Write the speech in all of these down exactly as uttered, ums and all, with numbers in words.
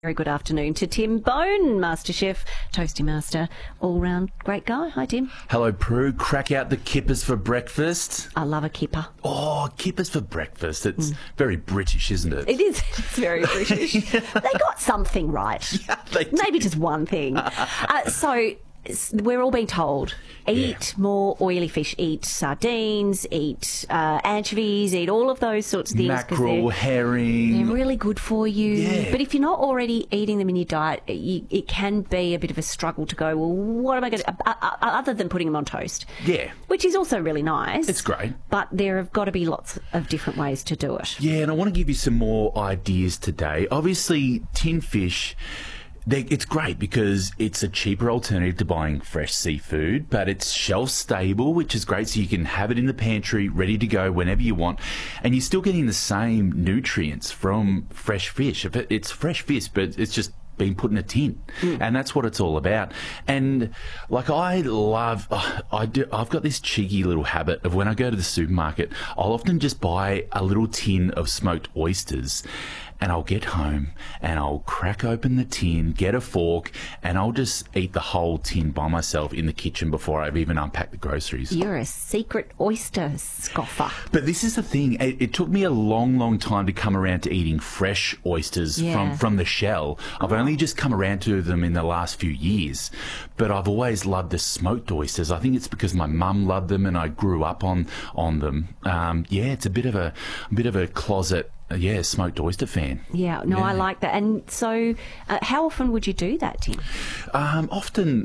Very good afternoon to Tim Bone, MasterChef, Toasty Master, all-round great guy. Hi, Tim. Hello, Prue. Crack out the kippers for breakfast. I love a kipper. Oh, kippers for breakfast. It's mm. very British, isn't it? It is. It's very British. They got something right. Yeah, they Maybe just one thing. uh, so... We're all being told, eat yeah. more oily fish, eat sardines, eat uh, anchovies, eat all of those sorts of things. Mackerel, they're, herring. They're really good for you. Yeah. But if you're not already eating them in your diet, you, it can be a bit of a struggle to go, well, what am I going to, uh, uh, other than putting them on toast? Yeah. Which is also really nice. It's great. But there have got to be lots of different ways to do it. Yeah, and I want to give you some more ideas today. Obviously, tin fish... They, it's great because it's a cheaper alternative to buying fresh seafood, but it's shelf stable, which is great, so you can have it in the pantry ready to go whenever you want, and you're still getting the same nutrients from fresh fish. It's fresh fish, but it's just being put in a tin, mm. and that's what it's all about. And like, I love, oh, I do, I've got this cheeky little habit of when I go to the supermarket, I'll often just buy a little tin of smoked oysters, and I'll get home and I'll crack open the tin, get a fork, and I'll just eat the whole tin by myself in the kitchen before I've even unpacked the groceries. You're a secret oyster scoffer. But this is the thing. It, it took me a long, long time to come around to eating fresh oysters yeah. from, from the shell. I've only just come around to them in the last few years. But I've always loved the smoked oysters. I think it's because my mum loved them and I grew up on, on them. Um, yeah, it's a bit of a, a bit of a closet... Yeah, smoked oyster fan. Yeah, no, yeah. I like that. And so, uh, how often would you do that, Tim? Um, often.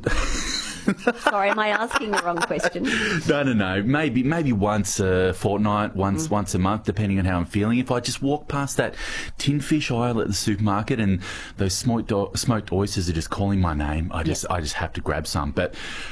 Sorry, am I asking the wrong question? No, no, no. Maybe, maybe once a fortnight, once, mm. once a month, depending on how I'm feeling. If I just walk past that tin fish aisle at the supermarket and those smoked smoked oysters are just calling my name, I just, yep. I just have to grab some. But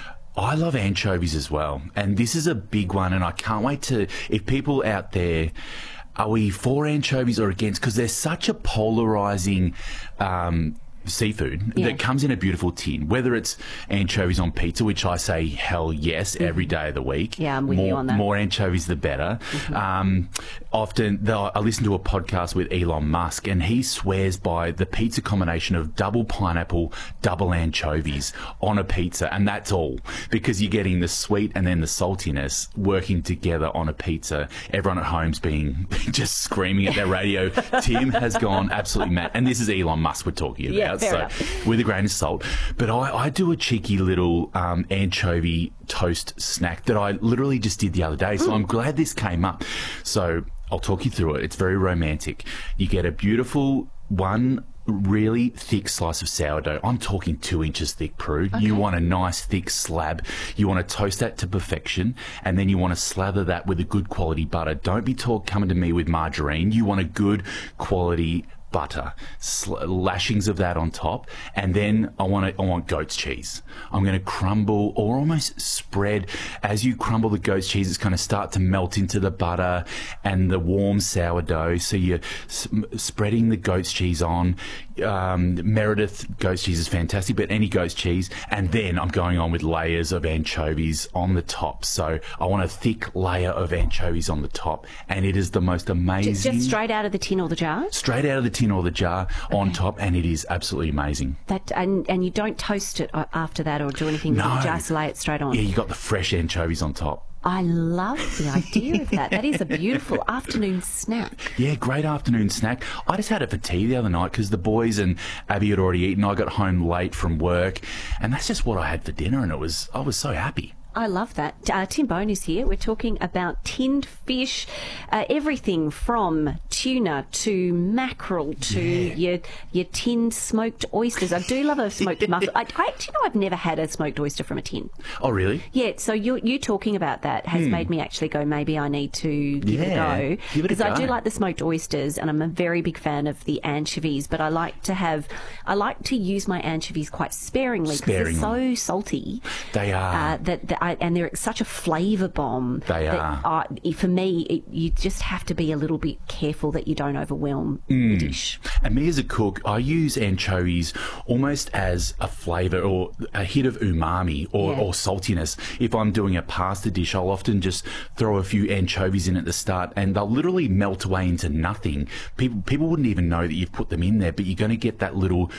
I love anchovies as well, and this is a big one. And I can't wait to. If people out there. Are we for anchovies or against? Because they're such a polarising um, seafood yeah. that comes in a beautiful tin. Whether it's anchovies on pizza, which I say hell yes mm-hmm. every day of the week. Yeah, I'm with more, you on that. More anchovies, the better. Mm-hmm. Um, often, I listen to a podcast with Elon Musk, and he swears by the pizza combination of double pineapple, double anchovies on a pizza, and that's all because you're getting the sweet and then the saltiness working together on a pizza. Everyone at home's being just screaming at their radio. Tim has gone absolutely mad, and this is Elon Musk we're talking about. Yeah. Fair so enough. With a grain of salt. But I, I do a cheeky little um, anchovy toast snack that I literally just did the other day. So mm. I'm glad this came up. So I'll talk you through it. It's very romantic. You get a beautiful one really thick slice of sourdough. I'm talking two inches thick, Prue. Okay. You want a nice thick slab. You want to toast that to perfection, and then you want to slather that with a good quality butter. Don't be talk coming to me with margarine. You want a good quality butter, sl- lashings of that on top, and then I want to, I want goat's cheese. I'm going to crumble or almost spread. As you crumble the goat's cheese, it's going to start to melt into the butter and the warm sourdough. So you're s- spreading the goat's cheese on. Um, Meredith goat's cheese is fantastic, but any goat's cheese, and then I'm going on with layers of anchovies on the top. So I want a thick layer of anchovies on the top, and it is the most amazing. Just, just straight out of the tin or the jar? Straight out of the tin or the jar okay. on top, and it is absolutely amazing. That and and you don't toast it after that or do anything with no. it, just lay it straight on. Yeah, you got the fresh anchovies on top. I love the idea of that. That is a beautiful afternoon snack. Yeah, great afternoon snack. I just had it for tea the other night because the boys and Abby had already eaten. I got home late from work, and that's just what I had for dinner, and it was I was so happy. I love that. Uh, Tim Bone is here. We're talking about tinned fish, uh, everything from tuna to mackerel to yeah. your your tinned smoked oysters. I do love a smoked mussel. I, I, do you know, I've never had a smoked oyster from a tin. Oh, really? Yeah, so you you talking about that has hmm. made me actually go, maybe I need to give yeah. it a go. Because I do like the smoked oysters, and I'm a very big fan of the anchovies, but I like to have, I like to use my anchovies quite sparingly because they're so salty. They are. Uh, that, that I, and they're such a flavour bomb. They that are. I, for me, it, you just have to be a little bit careful that you don't overwhelm mm. the dish. And me as a cook, I use anchovies almost as a flavour or a hit of umami or, yeah. or saltiness. If I'm doing a pasta dish, I'll often just throw a few anchovies in at the start, and they'll literally melt away into nothing. People people wouldn't even know that you've put them in there, but you're going to get that little